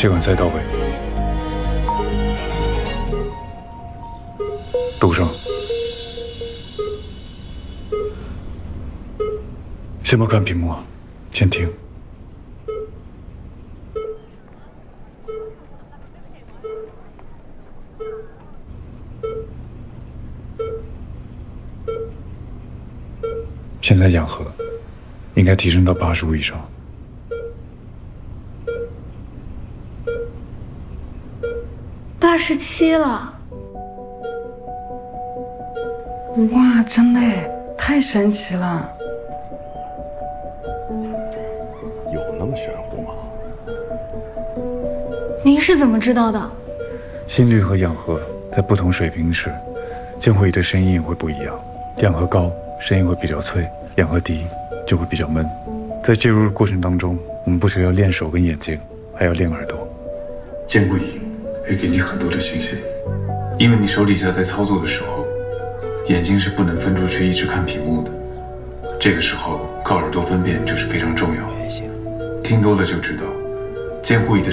血管塞到位，堵上。先别看屏幕，先听。现在氧合应该提升到85以上。 87了。 哇，真的耶，太神奇了！ 有那么玄乎吗？ 您是怎么知道的？ 心率和氧合在不同水平时，监护仪的声音也会不一样。氧合高，声音会比较脆；氧合低，就会比较闷。在介入的过程当中，我们不只要练手跟眼睛，还要练耳朵。监护仪会给你很多的信息，因为你手底下在操作的时候，眼睛是不能分出去一直看屏幕的。这个时候靠耳朵分辨就是非常重要。听多了就知道，监护仪的